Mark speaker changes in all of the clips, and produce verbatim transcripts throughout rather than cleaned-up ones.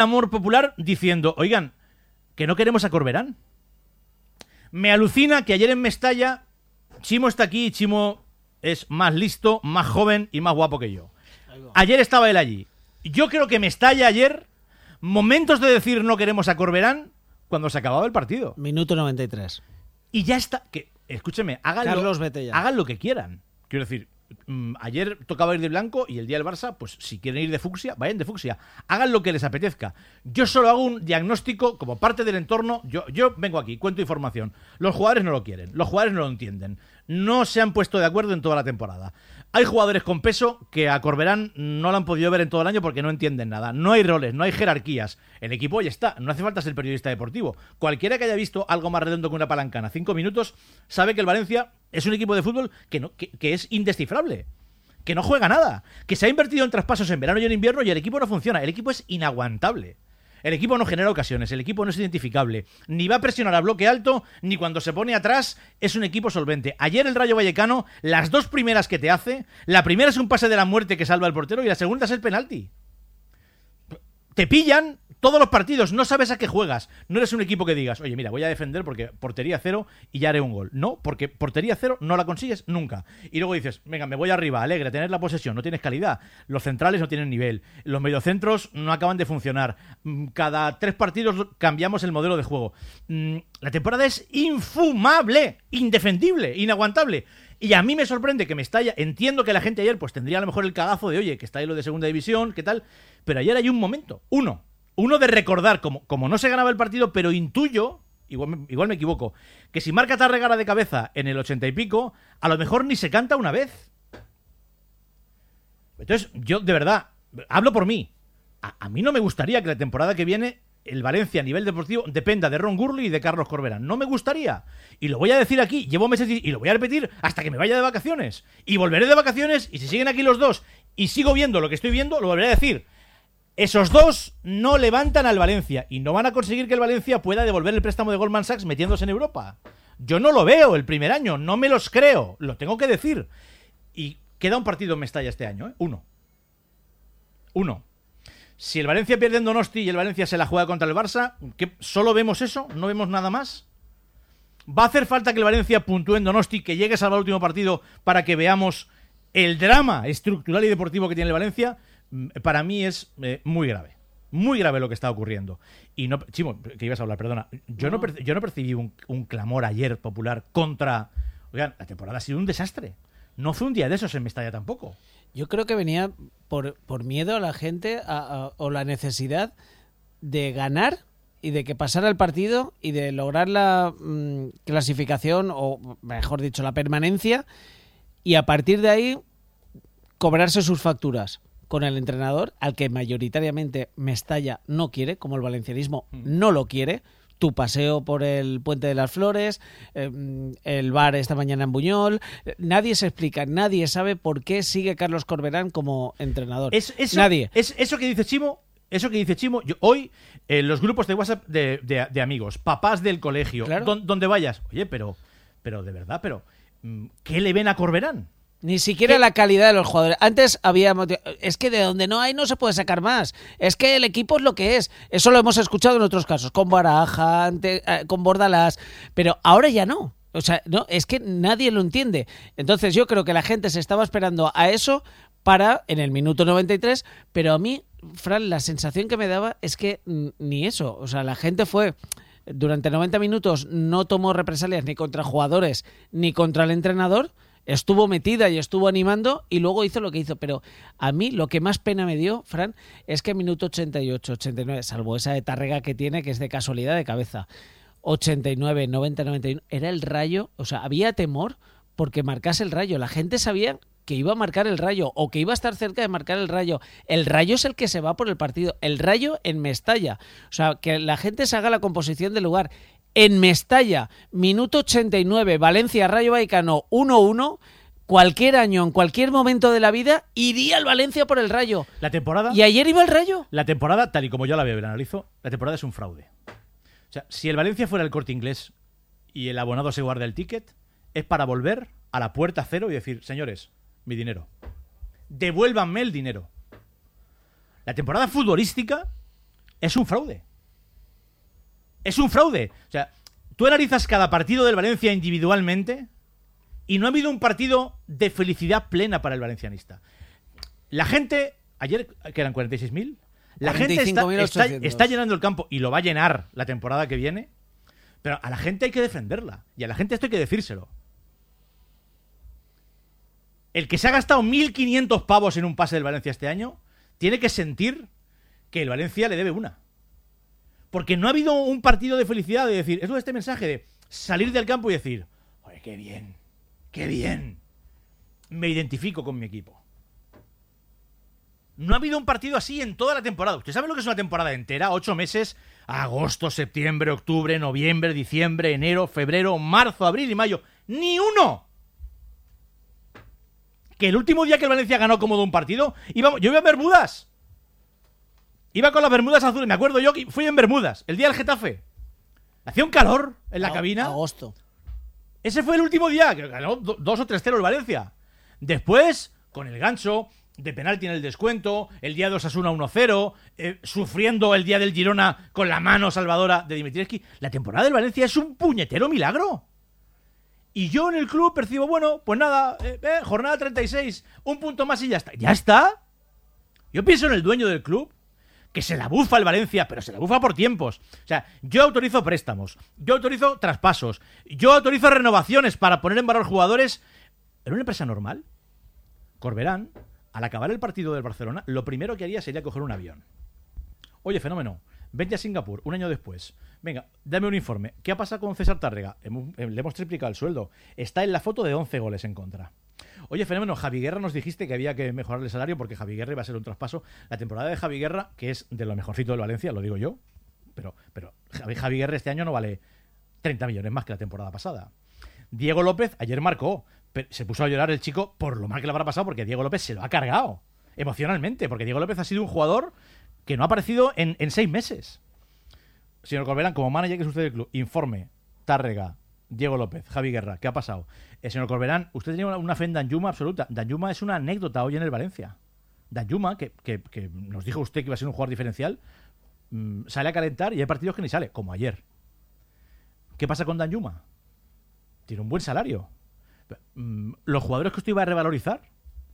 Speaker 1: amor popular diciendo, oigan, que no queremos a Corberán. Me alucina que ayer en Mestalla Chimo está aquí y Chimo es más listo, más joven y más guapo que yo. Ayer estaba él allí. Yo creo que Mestalla ayer, momentos de decir no queremos a Corberán cuando se acababa el partido.
Speaker 2: Minuto noventa y tres.
Speaker 1: Y ya está. Que, escúcheme, hagan,
Speaker 2: Carlos,
Speaker 1: lo,
Speaker 2: vete ya.
Speaker 1: hagan lo que quieran. Quiero decir, mmm, ayer tocaba ir de blanco y el día del Barça, pues si quieren ir de fucsia, vayan de fucsia. Hagan lo que les apetezca. Yo solo hago un diagnóstico como parte del entorno. Yo, yo vengo aquí, cuento información. Los jugadores no lo quieren, los jugadores no lo entienden. No se han puesto de acuerdo en toda la temporada. Hay jugadores con peso que a Corberán no lo han podido ver en todo el año porque no entienden nada. No hay roles, no hay jerarquías. El equipo ya está. No hace falta ser periodista deportivo. Cualquiera que haya visto algo más redondo que una palancana cinco minutos sabe que el Valencia es un equipo de fútbol que, no, que, que es indescifrable. Que no juega nada. Que se ha invertido en traspasos en verano y en invierno y el equipo no funciona. El equipo es inaguantable. El equipo no genera ocasiones, el equipo no es identificable, ni va a presionar a bloque alto, ni cuando se pone atrás es un equipo solvente. Ayer el Rayo Vallecano, las dos primeras que te hace, la primera es un pase de la muerte que salva al portero y la segunda es el penalti. Te pillan todos los partidos, no sabes a qué juegas. No eres un equipo que digas, oye, mira, voy a defender porque portería cero y ya haré un gol. No, porque portería cero no la consigues nunca. Y luego dices, venga, me voy arriba, alegre, tener la posesión, no tienes calidad. Los centrales no tienen nivel. Los mediocentros no acaban de funcionar. Cada tres partidos cambiamos el modelo de juego. La temporada es infumable, indefendible, inaguantable. Y a mí me sorprende que Mestalla, entiendo que la gente ayer pues tendría a lo mejor el cagazo de, oye, que está ahí lo de segunda división, ¿qué tal? Pero ayer hay un momento, uno, uno de recordar, como, como no se ganaba el partido, pero intuyo, igual me, igual me equivoco, que si marca Tarregara de cabeza en el ochenta y pico, a lo mejor ni se canta una vez. Entonces, yo de verdad, hablo por mí, a, a mí no me gustaría que la temporada que viene el Valencia a nivel deportivo dependa de Ron Gurley y de Carlos Corberán. No me gustaría. Y lo voy a decir aquí, llevo meses y lo voy a repetir hasta que me vaya de vacaciones. Y volveré de vacaciones y si siguen aquí los dos y sigo viendo lo que estoy viendo, lo volveré a decir. Esos dos no levantan al Valencia y no van a conseguir que el Valencia pueda devolver el préstamo de Goldman Sachs metiéndose en Europa. Yo no lo veo el primer año, no me los creo, lo tengo que decir. Y queda un partido en Mestalla este año, ¿eh? Uno. Uno. Si el Valencia pierde en Donosti y el Valencia se la juega contra el Barça, ¿qué? ¿Solo vemos eso? ¿No vemos nada más? ¿Va a hacer falta que el Valencia puntúe en Donosti, que llegue a salvar el último partido para que veamos el drama estructural y deportivo que tiene el Valencia? Para mí es eh, muy grave. Muy grave lo que está ocurriendo. Y no, Chimo, que ibas a hablar, perdona. Yo no, no, perci- yo no percibí un, un clamor ayer popular contra... Oigan, la temporada ha sido un desastre. No fue un día de esos en Mestalla tampoco.
Speaker 2: Yo creo que venía por, por miedo a la gente a, a, o la necesidad de ganar y de que pasara el partido y de lograr la mmm, clasificación o, mejor dicho, la permanencia y a partir de ahí cobrarse sus facturas con el entrenador, al que mayoritariamente Mestalla no quiere, como el valencianismo no lo quiere. Tu paseo por el Puente de las Flores, eh, el bar esta mañana en Buñol. Nadie se explica, nadie sabe por qué sigue Carlos Corberán como entrenador.
Speaker 1: Es, eso,
Speaker 2: nadie.
Speaker 1: Es, eso que dice Chimo, eso que dice Chimo, yo, hoy en eh, los grupos de WhatsApp de, de, de amigos, papás del colegio,
Speaker 2: claro.
Speaker 1: don, donde vayas, oye, pero, pero de verdad, pero ¿qué le ven a Corberán?
Speaker 2: Ni siquiera ¿Qué? La calidad de los jugadores. Antes había... Es que de donde no hay no se puede sacar más. Es que el equipo es lo que es. Eso lo hemos escuchado en otros casos. Con Baraja, ante, con Bordalás. Pero ahora ya no. O sea, no, es que nadie lo entiende. Entonces yo creo que la gente se estaba esperando a eso para en el minuto noventa y tres. Pero a mí, Fran, la sensación que me daba es que ni eso. O sea, la gente fue... Durante noventa minutos no tomó represalias ni contra jugadores ni contra el entrenador. Estuvo metida y estuvo animando y luego hizo lo que hizo. Pero a mí lo que más pena me dio, Fran, es que en minuto ochenta y ocho, ochenta y nueve, salvo esa de Tárrega que tiene, que es de casualidad de cabeza, ochenta y nueve, noventa, noventa y uno, era el Rayo. O sea, había temor porque marcase el Rayo. La gente sabía que iba a marcar el Rayo o que iba a estar cerca de marcar el Rayo. El Rayo es el que se va por el partido. El Rayo en Mestalla. O sea, que la gente se haga la composición del lugar. En Mestalla, minuto ochenta y nueve, Valencia Rayo Vallecano uno uno, cualquier año, en cualquier momento de la vida, iría el Valencia por el Rayo.
Speaker 1: La temporada...
Speaker 2: Y ayer iba el Rayo.
Speaker 1: La temporada, tal y como yo la veo y la analizo, la temporada es un fraude. O sea, si el Valencia fuera el Corte Inglés y el abonado se guarda el ticket, es para volver a la puerta cero y decir, señores, mi dinero. Devuélvanme el dinero. La temporada futbolística es un fraude. Es un fraude. O sea, tú analizas cada partido del Valencia individualmente y no ha habido un partido de felicidad plena para el valencianista. La gente, ayer, que eran cuarenta y seis mil, la gente está, está, está llenando el campo y lo va a llenar la temporada que viene, pero a la gente hay que defenderla y a la gente esto hay que decírselo. El que se ha gastado mil quinientos pavos en un pase del Valencia este año tiene que sentir que el Valencia le debe una. Porque no ha habido un partido de felicidad de decir, es lo de este mensaje de salir del campo y decir, oye, qué bien, qué bien, me identifico con mi equipo. No ha habido un partido así en toda la temporada. ¿Usted sabe lo que es una temporada entera? Ocho meses, agosto, septiembre, octubre, noviembre, diciembre, enero, febrero, marzo, abril y mayo. ¡Ni uno! Que el último día que el Valencia ganó cómodo un partido, iba, yo iba a Bermudas. Iba con las bermudas azules, me acuerdo yo que fui en Bermudas, el día del Getafe. Hacía un calor en la a, cabina.
Speaker 2: Agosto.
Speaker 1: Ese fue el último día que ganó dos o tres cero el Valencia. Después, con el gancho de penalti en el descuento, el día de Osasuna uno cero, eh, sufriendo el día del Girona con la mano salvadora de Dimitrievski. La temporada del Valencia es un puñetero milagro. Y yo en el club percibo, bueno, pues nada, eh, eh, jornada treinta y seis, un punto más y ya está. ¿Ya está? Yo pienso en el dueño del club, que se la bufa el Valencia, pero se la bufa por tiempos. O sea, yo autorizo préstamos, yo autorizo traspasos, yo autorizo renovaciones para poner en valor jugadores. ¿En una empresa normal? Corberán, al acabar el partido del Barcelona, lo primero que haría sería coger un avión. Oye, fenómeno, vente a Singapur un año después. Venga, dame un informe. ¿Qué ha pasado con César Tárrega? Hemos, le hemos triplicado el sueldo. Está en la foto de once goles en contra. Oye, fenómeno, Javi Guerra nos dijiste que había que mejorar el salario porque Javi Guerra iba a ser un traspaso. La temporada de Javi Guerra, que es de lo mejorcito del Valencia, lo digo yo, pero, pero Javi, Javi Guerra este año no vale treinta millones más que la temporada pasada. Diego López ayer marcó, pero se puso a llorar el chico por lo mal que le habrá pasado porque Diego López se lo ha cargado emocionalmente, porque Diego López ha sido un jugador que no ha aparecido en, en seis meses. Señor Corberán, como manager que es usted del club, informe, Tárrega, Diego López, Javi Guerra, ¿qué ha pasado? Eh, señor Corberán, usted tenía una, una fe en Danjuma absoluta. Danjuma es una anécdota hoy en el Valencia. Danjuma, que, que, que nos dijo usted que iba a ser un jugador diferencial, mmm, sale a calentar y hay partidos que ni sale, como ayer. ¿Qué pasa con Danjuma? Tiene un buen salario. Mm, ¿Los jugadores que usted iba a revalorizar?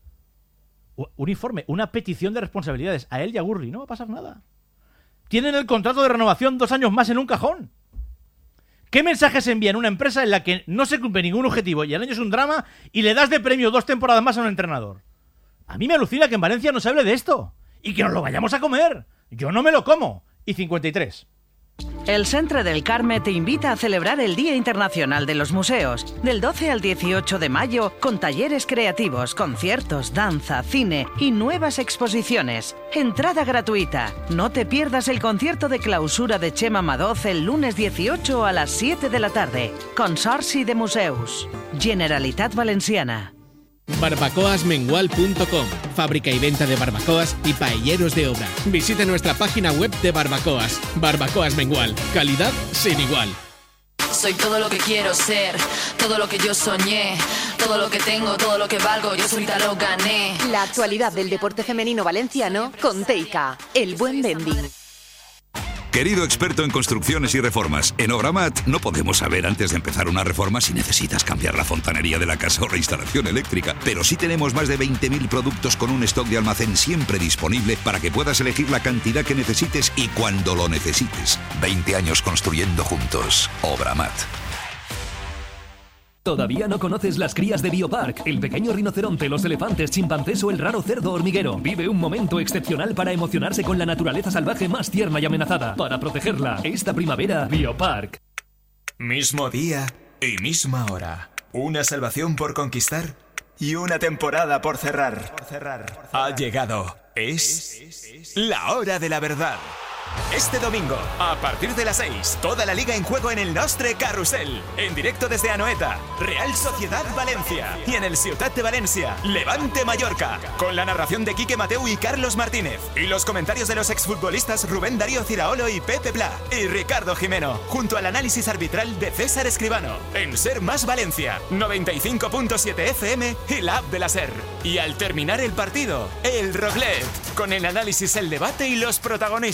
Speaker 1: Un informe, una petición de responsabilidades a él y a Gurri, no va a pasar nada. Tienen el contrato de renovación dos años más en un cajón. ¿Qué mensaje se envía en una empresa en la que no se cumple ningún objetivo y el año es un drama y le das de premio dos temporadas más a un entrenador? A mí me alucina que en Valencia no se hable de esto y que nos lo vayamos a comer. Yo no me lo como. Y cincuenta y tres.
Speaker 3: El Centre del Carme te invita a celebrar el Día Internacional de los Museos, del doce al dieciocho de mayo, con talleres creativos, conciertos, danza, cine y nuevas exposiciones. Entrada gratuita. No te pierdas el concierto de clausura de Chema Madoz el lunes dieciocho a las siete de la tarde. Consorci de Museus. Generalitat Valenciana.
Speaker 4: barbacoas mengual punto com, fábrica y venta de barbacoas y paelleros de obra. Visite nuestra página web de barbacoas. Barbacoas Mengual, calidad sin igual.
Speaker 5: Soy todo lo que quiero ser, todo lo que yo soñé, todo lo que tengo, todo lo que valgo, yo solita lo gané.
Speaker 6: La actualidad del deporte femenino valenciano con Teica, el buen vending.
Speaker 7: Querido experto en construcciones y reformas, en Obramat no podemos saber antes de empezar una reforma si necesitas cambiar la fontanería de la casa o la instalación eléctrica, pero sí tenemos más de veinte mil productos con un stock de almacén siempre disponible para que puedas elegir la cantidad que necesites y cuando lo necesites. veinte años construyendo juntos. Obramat.
Speaker 8: ¿Todavía no conoces las crías de Biopark? El pequeño rinoceronte, los elefantes, chimpancés o el raro cerdo hormiguero. Vive un momento excepcional para emocionarse con la naturaleza salvaje más tierna y amenazada. Para protegerla, esta primavera, Biopark.
Speaker 9: Mismo día y misma hora. Una salvación por conquistar y una temporada por cerrar. Ha llegado. Es la hora de la verdad. Este domingo, a partir de las seis, toda la liga en juego en el Nostre Carrusel. En directo desde Anoeta, Real Sociedad Valencia. Y en el Ciutat de Valencia, Levante Mallorca. Con la narración de Quique Mateu y Carlos Martínez. Y los comentarios de los exfutbolistas Rubén Darío Ciraolo y Pepe Pla. Y Ricardo Jimeno, junto al análisis arbitral de César Escribano. En Ser Más Valencia, noventa y cinco punto siete F M y la app de la Ser. Y al terminar el partido, el Roblet. Con el análisis, el debate y los protagonistas.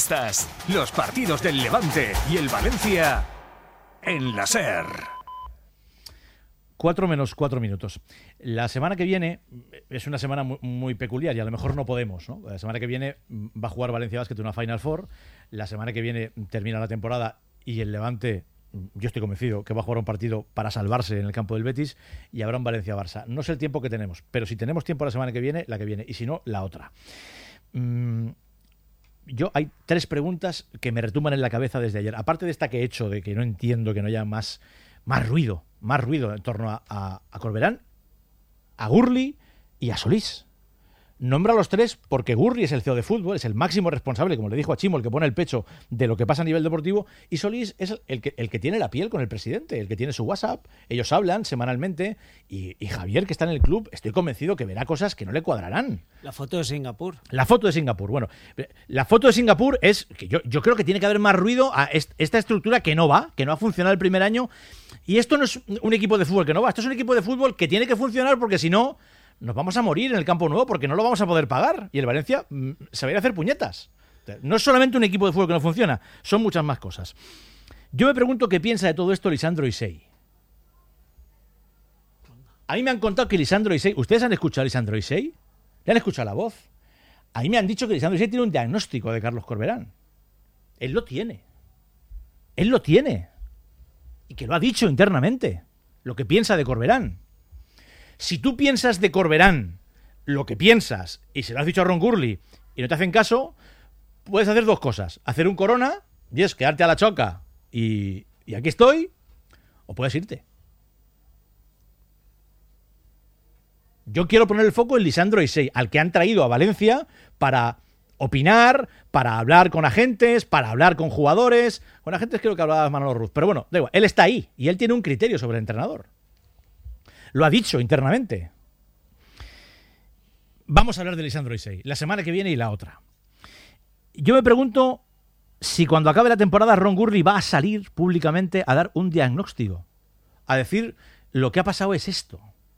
Speaker 8: Más, los partidos del Levante y el Valencia en la SER.
Speaker 1: Cuatro menos cuatro minutos. La semana que viene es una semana muy, muy peculiar y a lo mejor no podemos, ¿no? La semana que viene va a jugar Valencia Basket una Final Four. La semana que viene termina la temporada y el Levante, yo estoy convencido que va a jugar un partido para salvarse en el campo del Betis y habrá un Valencia-Barça. No sé el tiempo que tenemos, pero si tenemos tiempo la semana que viene, la que viene. Y si no, la otra. Mm, yo hay tres preguntas que me retumban en la cabeza desde ayer. Aparte de esta que he hecho, de que no entiendo que no haya más, más ruido, más ruido en torno a, a, a Corberán, a Gurley y a Solís. Nombra a los tres porque Gurley es el C E O de fútbol, es el máximo responsable, como le dijo a Chimo, el que pone el pecho de lo que pasa a nivel deportivo, y Solís es el que, el que tiene la piel con el presidente, el que tiene su WhatsApp. Ellos hablan semanalmente y, y Javier, que está en el club, estoy convencido que verá cosas que no le cuadrarán.
Speaker 2: La foto de Singapur.
Speaker 1: La foto de Singapur. Bueno, la foto de Singapur es que yo, yo creo que tiene que haber más ruido a est- esta estructura que no va, que no ha funcionado el primer año. Y esto no es un equipo de fútbol que no va, esto es un equipo de fútbol que tiene que funcionar porque si no, nos vamos a morir en el campo nuevo porque no lo vamos a poder pagar. Y el Valencia mm, se va a ir a hacer puñetas. No es solamente un equipo de fútbol que no funciona, son muchas más cosas. Yo me pregunto qué piensa de todo esto Lisandro Isei. A mí me han contado que Lisandro Isei... ¿Ustedes han escuchado a Lisandro Isei? ¿Le han escuchado la voz? A mí me han dicho que Lisandro Isei tiene un diagnóstico de Carlos Corberán. Él lo tiene. Él lo tiene. Y que lo ha dicho internamente. Lo que piensa de Corberán. Si tú piensas de Corberán lo que piensas y se lo has dicho a Ron Gurley y no te hacen caso, puedes hacer dos cosas. Hacer un corona y es quedarte a la choca y, y aquí estoy, o puedes irte. Yo quiero poner el foco en Lisandro Isei, al que han traído a Valencia para opinar, para hablar con agentes, para hablar con jugadores. Con agentes creo que hablaba Manolo Ruz, pero bueno, da igual, él está ahí y él tiene un criterio sobre el entrenador. Lo ha dicho internamente. Vamos a hablar de Lisandro Isei la semana que viene y la otra. Yo me pregunto si cuando acabe la temporada Ron Gurley va a salir públicamente a dar un diagnóstico, a decir lo que ha pasado es esto.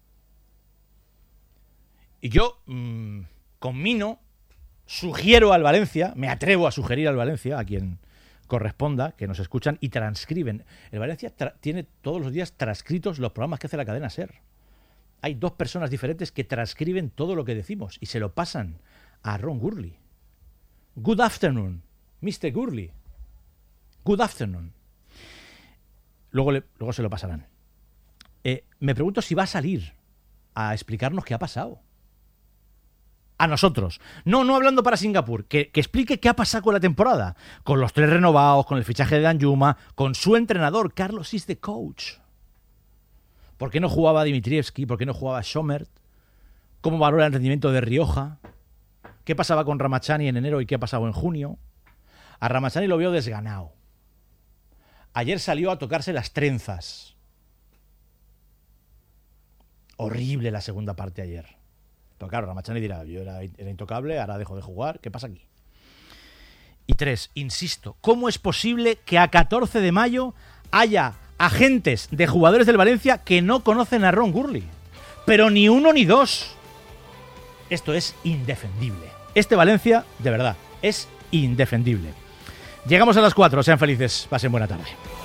Speaker 1: Y yo, mmm, conmino, sugiero al Valencia, me atrevo a sugerir al Valencia, a quien corresponda, que nos escuchan y transcriben. El Valencia tra- tiene todos los días transcritos los programas que hace la cadena SER. Hay dos personas diferentes que transcriben todo lo que decimos y se lo pasan a Ron Gurley. Good afternoon, mister Gurley. Good afternoon. Luego, le, luego se lo pasarán. Eh, me pregunto si va a salir a explicarnos qué ha pasado. A nosotros. No, no hablando para Singapur. Que, que explique qué ha pasado con la temporada. Con los tres renovados, con el fichaje de Danjuma, con su entrenador. Carlos is the coach. ¿Por qué no jugaba Dimitrievski? ¿Por qué no jugaba Schommert? ¿Cómo valora el rendimiento de Rioja? ¿Qué pasaba con Ramachani en enero y qué ha pasado en junio? A Ramachani lo veo desganado. Ayer salió a tocarse las trenzas. Horrible la segunda parte ayer. Pero claro, Ramachani dirá, yo era, era intocable, ahora dejo de jugar, ¿qué pasa aquí? Y tres, insisto, ¿cómo es posible que a catorce de mayo haya agentes de jugadores del Valencia que no conocen a Ron Gurley? Pero ni uno ni dos. Esto es indefendible. Este Valencia, de verdad, es indefendible. Llegamos a las cuatro, sean felices, pasen buena tarde.